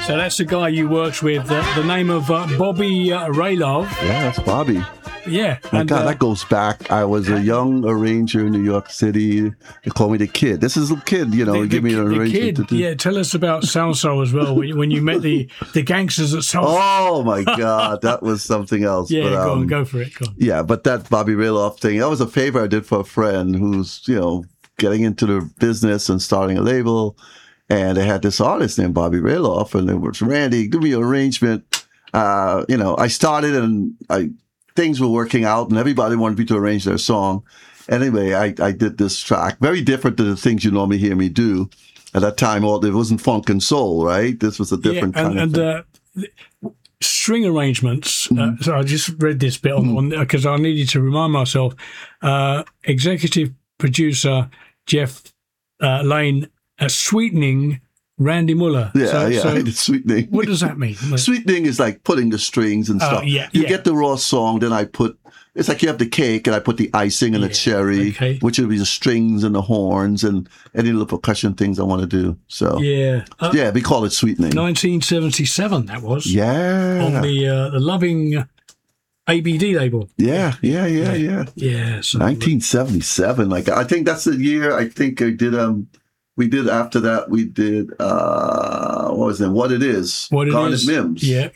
So that's the guy you worked with, the name of Bobby Raylov. Yeah, that's Bobby. Yeah. My God, that goes back. I was a young arranger in New York City. They call me the kid. This is a kid, you know, give me an arrangement to do. Yeah, tell us about Salsoul as well, when you met the gangsters at Salsoul. Oh, my God, that was something else. Yeah, but, go for it. Go on. Yeah, but that Bobby Rayloff thing, that was a favor I did for a friend who's, you know, getting into the business and starting a label. And they had this artist named Bobby Rayloff, and it was, Randy, give me an arrangement. You know, I started and things were working out, and everybody wanted me to arrange their song. Anyway, I did this track, very different than the things you normally hear me do. At that time, it wasn't funk and soul, right? This was a different kind of thing. String arrangements. So I just read this bit on because I needed to remind myself. Executive producer Jeff Lane, sweetening Randy Muller. So sweetening. What does that mean? Sweetening is like putting the strings and stuff. You get the raw song, then it's like you have the cake, and I put the icing and the cherry, which would be the strings and the horns and any little percussion things I want to do. So we call it sweetening. 1977, that was. Yeah. On the Loving ABD label. Yeah. Yeah. So 1977. Like, I think that's the year. I think I did. We did after that. We did. What was it? What It Is. Garnet Mims. Yeah.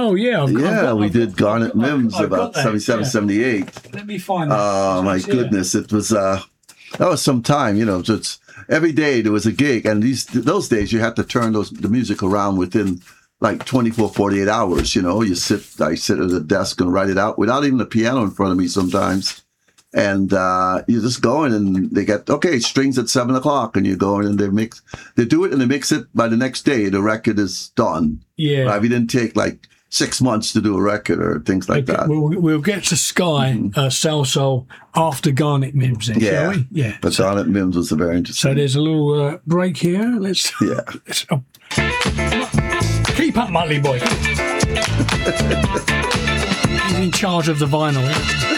We did Garnet Mims about 77, 78. Let me find that. Oh my goodness! It was. That was some time. You know, just every day there was a gig, and those days you had to turn the music around within like 24, 48 hours. You know, I sit at the desk and write it out without even a piano in front of me sometimes. And you're just going, and they get strings at 7 o'clock, and you go in and they do it, and they mix it. By the next day, the record is done. Yeah, right? We didn't take like 6 months to do a record or things like that. We'll get to Sky Salsoul after Garnet Mims, then, shall we? Yeah. But Garnet Mims was a very interesting. So there's a little break here. Let's keep up, Muttley boy. He's in charge of the vinyl.